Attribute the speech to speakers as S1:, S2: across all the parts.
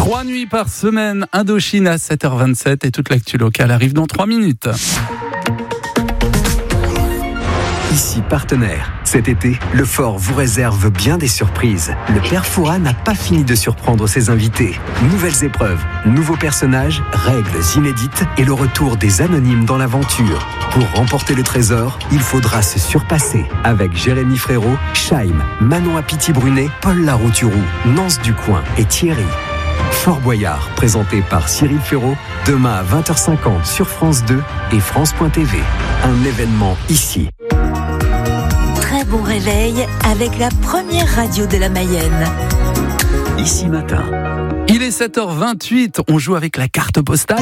S1: 3 nuits par semaine, Indochine à 7h27 et toute l'actu locale arrive dans 3 minutes.
S2: Ici partenaire. Cet été, le Fort vous réserve bien des surprises. Le Père Fouras n'a pas fini de surprendre ses invités. Nouvelles épreuves, nouveaux personnages, règles inédites et le retour des anonymes dans l'aventure. Pour remporter le trésor, il faudra se surpasser. Avec Jérémy Frérot, Chaim, Manon Apiti-Brunet, Paul Larouturou, Nance Ducoing et Thierry. Fort Boyard, présenté par Cyril Ferraud, demain à 20h50 sur France 2 et France.tv. Un événement ici.
S3: Très bon réveil avec la première radio de la Mayenne.
S2: Ici matin.
S1: Il est 7h28, on joue avec la carte postale.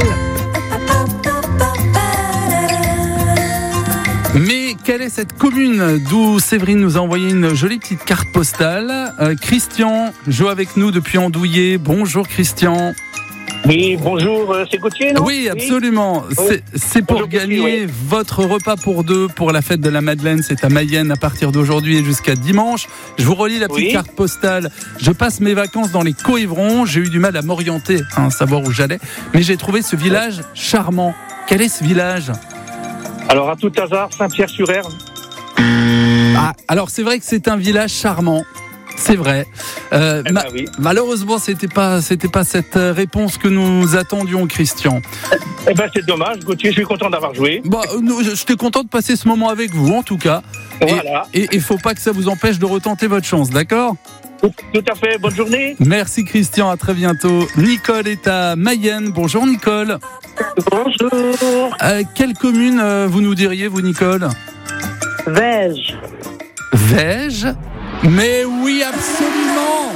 S1: Mais quelle est cette commune d'où Séverine nous a envoyé une jolie petite carte postale? Christian joue avec nous depuis Andouillé. Bonjour Christian.
S4: Oui, bonjour, c'est Gauthier, non?
S1: Oui, absolument.
S4: Oui.
S1: C'est pour gagner votre repas pour deux pour la fête de la Madeleine. C'est à Mayenne à partir d'aujourd'hui et jusqu'à dimanche. Je vous relis la petite carte postale. Je passe mes vacances dans les Coëvrons. J'ai eu du mal à m'orienter, savoir où j'allais. Mais j'ai trouvé ce village charmant. Quel est ce village?
S4: Alors, à tout hasard, Saint-Pierre-sur-Erve.
S1: Alors c'est vrai que c'est un village charmant. C'est vrai.
S4: Oui.
S1: Malheureusement, c'était pas cette réponse que nous attendions, Christian.
S4: C'est dommage, Gauthier, je suis content d'avoir joué.
S1: J'étais content de passer ce moment avec vous, en tout cas.
S4: Voilà.
S1: Et il faut pas que ça vous empêche de retenter votre chance, d'accord?
S4: Tout à fait, bonne journée.
S1: Merci Christian, à très bientôt. Nicole est à Mayenne. Bonjour Nicole.
S5: Bonjour.
S1: Quelle commune vous nous diriez, vous Nicole?
S5: Vège.
S1: Vège? Mais oui, absolument.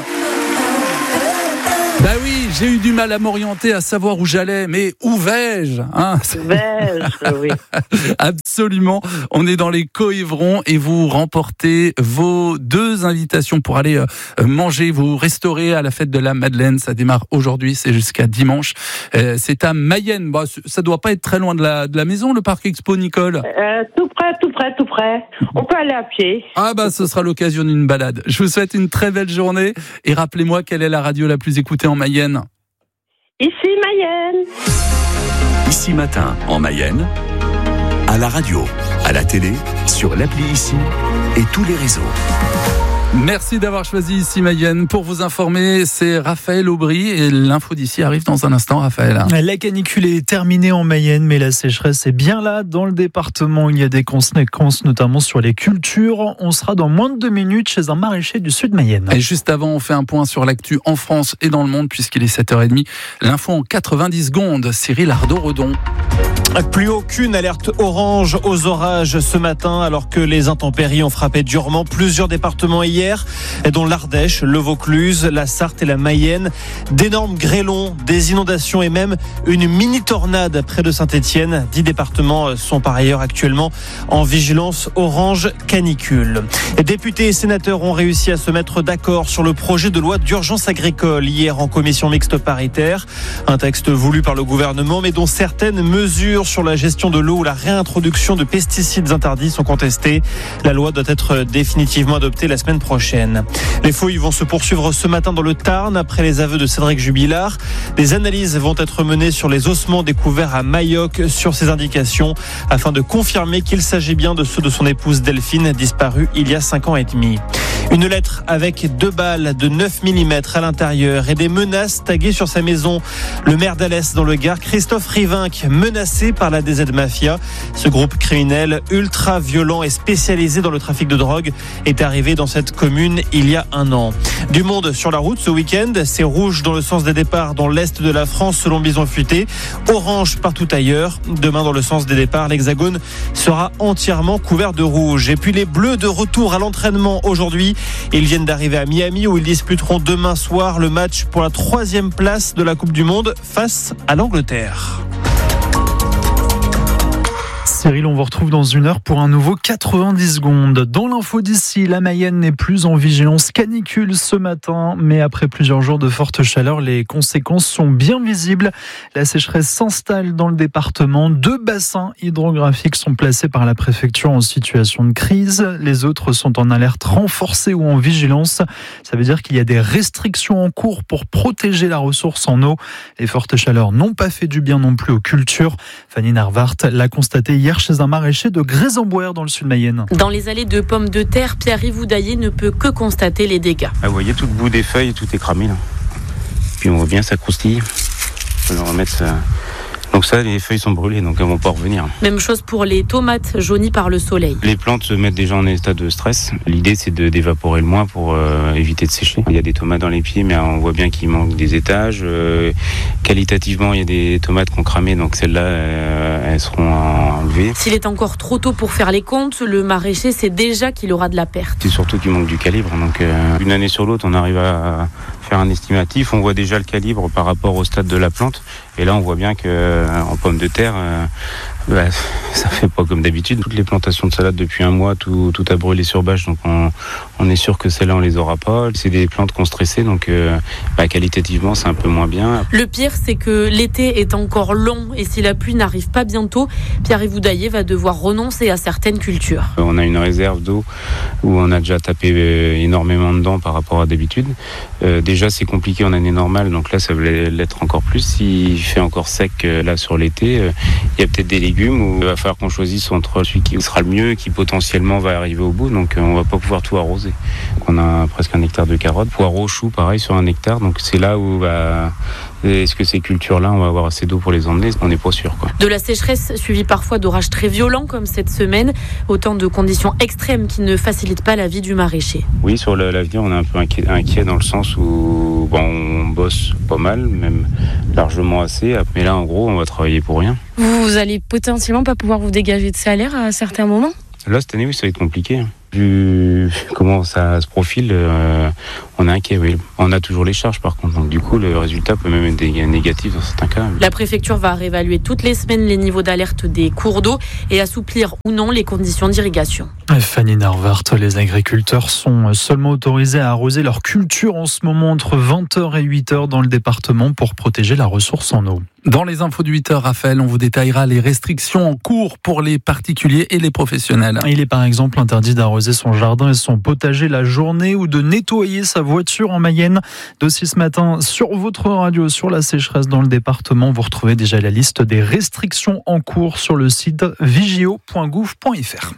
S1: Bah oui, j'ai eu du mal à m'orienter, à savoir où j'allais, mais où vais-je,
S5: Vège, oui.
S1: Absolument, on est dans les Coëvrons et vous remportez vos 2 invitations pour aller manger, vous restaurer à la fête de la Madeleine. Ça démarre aujourd'hui, c'est jusqu'à dimanche. C'est à Mayenne. Ça doit pas être très loin de la maison, le Parc Expo, Nicole?
S5: Tout près. On peut aller à pied.
S1: Ce sera l'occasion d'une balade. Je vous souhaite une très belle journée et rappelez-moi quelle est la radio la plus écoutée en Mayenne.
S5: Ici Mayenne.
S2: Ici matin en Mayenne, à la radio, à la télé, sur l'appli Ici et tous les réseaux.
S1: Merci d'avoir choisi Ici Mayenne. Pour vous informer, c'est Raphaël Aubry et l'info d'ici arrive dans un instant, Raphaël.
S6: La canicule est terminée en Mayenne, mais la sécheresse est bien là dans le département. Il y a des conséquences notamment sur les cultures. On sera dans moins de 2 minutes chez un maraîcher du sud Mayenne.
S1: Et juste avant, on fait un point sur l'actu en France et dans le monde puisqu'il est 7h30. L'info en 90 secondes. Cyril Ardo-Redon.
S7: Plus aucune alerte orange aux orages ce matin alors que les intempéries ont frappé durement plusieurs départements hier, dont l'Ardèche, le Vaucluse, la Sarthe et la Mayenne. D'énormes grêlons, des inondations et même une mini-tornade près de Saint-Étienne. 10 départements sont par ailleurs actuellement en vigilance orange canicule. Les députés et sénateurs ont réussi à se mettre d'accord sur le projet de loi d'urgence agricole hier en commission mixte paritaire. Un texte voulu par le gouvernement mais dont certaines mesures sur la gestion de l'eau ou la réintroduction de pesticides interdits sont contestées. La loi doit être définitivement adoptée la semaine prochaine. Les fouilles vont se poursuivre ce matin dans le Tarn après les aveux de Cédric Jubilard. Des analyses vont être menées sur les ossements découverts à Mayoc sur ses indications afin de confirmer qu'il s'agit bien de ceux de son épouse Delphine disparue il y a 5 ans et demi. Une lettre avec 2 balles de 9 mm à l'intérieur et des menaces taguées sur sa maison. Le maire d'Alès dans le Gard, Christophe Rivinc, menacé par la DZ Mafia. Ce groupe criminel ultra violent et spécialisé dans le trafic de drogue est arrivé dans cette commune il y a 1 an. Du monde sur la route ce week-end, c'est rouge dans le sens des départs dans l'est de la France selon Bison Futé, orange partout ailleurs. Demain dans le sens des départs, l'Hexagone sera entièrement couvert de rouge. Et puis les Bleus de retour à l'entraînement aujourd'hui. Ils viennent d'arriver à Miami où ils disputeront demain soir le match pour la 3e place de la Coupe du Monde face à l'Angleterre.
S6: Cyril, on vous retrouve dans une heure pour un nouveau 90 secondes. Dans l'info d'ici, la Mayenne n'est plus en vigilance canicule ce matin, mais après plusieurs jours de forte chaleur, les conséquences sont bien visibles. La sécheresse s'installe dans le département. 2 bassins hydrographiques sont placés par la préfecture en situation de crise. Les autres sont en alerte renforcée ou en vigilance. Ça veut dire qu'il y a des restrictions en cours pour protéger la ressource en eau. Les fortes chaleurs n'ont pas fait du bien non plus aux cultures. Fanny Narvart l'a constaté hier chez un maraîcher de Grézambouère dans le sud Mayenne.
S8: Dans les allées de pommes de terre, Pierre-Yves Oudaillé ne peut que constater les dégâts.
S9: Vous voyez, tout le bout des feuilles, tout est cramé là. Puis on voit bien ça croustille. On va remettre ça. Donc ça, les feuilles sont brûlées, donc elles vont pas revenir.
S8: Même chose pour les tomates jaunies par le soleil.
S9: Les plantes se mettent déjà en état de stress. L'idée, c'est d'évaporer le moins pour éviter de sécher. Il y a des tomates dans les pieds, mais on voit bien qu'il manque des étages. Qualitativement, il y a des tomates qui ont cramé, donc celles-là, elles seront enlevées.
S8: S'il est encore trop tôt pour faire les comptes, le maraîcher sait déjà qu'il aura de la perte.
S9: C'est surtout qu'il manque du calibre. Donc une année sur l'autre, on arrive à faire un estimatif. On voit déjà le calibre par rapport au stade de la plante. Et là, on voit bien qu'en pommes de terre, ça fait pas comme d'habitude. Toutes les plantations de salade depuis un mois, tout a brûlé sur bâche. Donc on est sûr que celles-là, on les aura pas. C'est des plantes qui ont stressé, donc qualitativement, c'est un peu moins bien.
S8: Le pire, c'est que l'été est encore long. Et si la pluie n'arrive pas bientôt, Pierre-Yves Oudaillé va devoir renoncer à certaines cultures.
S9: On a une réserve d'eau où on a déjà tapé énormément dedans par rapport à d'habitude. Déjà, c'est compliqué en année normale, donc là, ça va l'être encore plus. S'il fait encore sec là sur l'été, il y a peut-être des légumes où il va falloir qu'on choisisse entre celui qui sera le mieux, qui potentiellement va arriver au bout, donc on va pas pouvoir tout arroser. Donc, on a presque 1 hectare de carottes, poireaux, choux, pareil sur 1 hectare, donc c'est là où est-ce que ces cultures-là, on va avoir assez d'eau pour les emmener? On n'est pas sûr, quoi.
S8: De la sécheresse suivie parfois d'orages très violents comme cette semaine, autant de conditions extrêmes qui ne facilitent pas la vie du maraîcher.
S9: Oui, sur l'avenir, on est un peu inquiet dans le sens où on bosse pas mal, même largement assez, mais là, en gros, on va travailler pour rien.
S8: Vous allez potentiellement pas pouvoir vous dégager de salaire à certains moments?
S9: Là, cette année, oui, ça va être compliqué. Vu comment ça se profile, on est inquiet, oui. On a toujours les charges, par contre. Donc, du coup, le résultat peut même être négatif dans certains cas.
S8: La préfecture va réévaluer toutes les semaines les niveaux d'alerte des cours d'eau et assouplir ou non les conditions d'irrigation.
S6: Fanny Narvart, les agriculteurs sont seulement autorisés à arroser leur culture en ce moment entre 20h et 8h dans le département pour protéger la ressource en eau.
S1: Dans les infos de 8h, Raphaël, on vous détaillera les restrictions en cours pour les particuliers et les professionnels.
S6: Il est par exemple interdit d'arroser son jardin et son potager la journée ou de nettoyer sa voiture en Mayenne. Dossier ce matin sur votre radio sur la sécheresse dans le département. Vous retrouvez déjà la liste des restrictions en cours sur le site vigio.gouv.fr.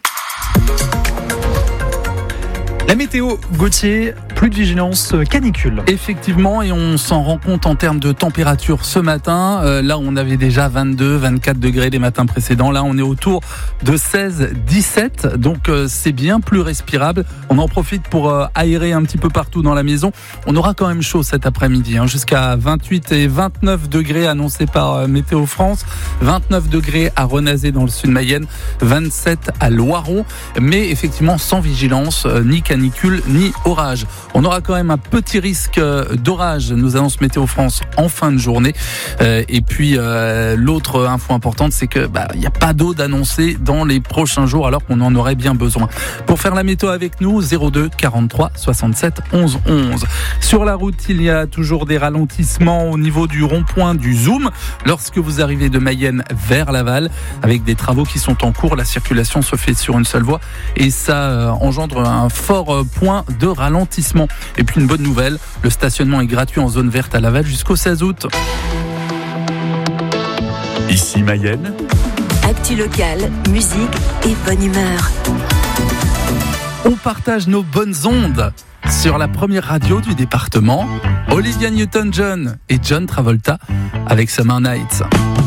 S6: La météo, Gauthier, plus de vigilance canicule.
S1: Effectivement, et on s'en rend compte en termes de température ce matin. Là, on avait déjà 22, 24 degrés les matins précédents. Là, on est autour de 16, 17. Donc, c'est bien plus respirable. On en profite pour aérer un petit peu partout dans la maison. On aura quand même chaud cet après-midi, jusqu'à 28 et 29 degrés annoncés par Météo France. 29 degrés à Renazé dans le sud Mayenne. 27 à Loiron. Mais effectivement, sans vigilance, ni canicule, ni orage. On aura quand même un petit risque d'orage, nous annonce Météo France en fin de journée. Et puis l'autre info importante, c'est que il n'y a pas d'eau d'annoncer dans les prochains jours, alors qu'on en aurait bien besoin. Pour faire la météo avec nous, 02 43 67 11 11. Sur la route, il y a toujours des ralentissements au niveau du rond-point du Zoom lorsque vous arrivez de Mayenne vers Laval, avec des travaux qui sont en cours. La circulation se fait sur une seule voie et ça engendre un fort point de ralentissement. Et puis une bonne nouvelle, le stationnement est gratuit en zone verte à Laval jusqu'au 16 août.
S10: Ici Mayenne.
S3: Actu locale, musique et bonne humeur.
S1: On partage nos bonnes ondes sur la première radio du département. Olivia Newton-John et John Travolta avec Summer Nights.